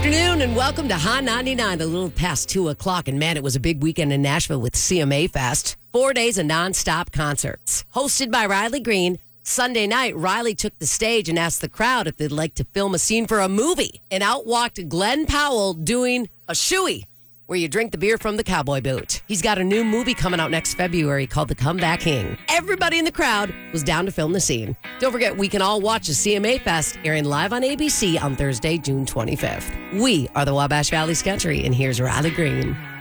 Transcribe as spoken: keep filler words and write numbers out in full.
afternoon and welcome to Hot ninety-nine, a little past two o'clock. And man, it was a big weekend in Nashville with C M A Fest. Four days of nonstop concerts. Hosted by Riley Green, Sunday night, Riley took the stage and asked the crowd if they'd like to film a scene for a movie. And out walked Glenn Powell doing a shoey, where you drink the beer from the cowboy boot. He's got a new movie coming out next February called The Comeback King. Everybody in the crowd was down to film the scene. Don't forget, we can all watch the C M A Fest airing live on A B C on Thursday, June twenty-fifth. We are the Wabash Valley's Country, and here's Riley Green.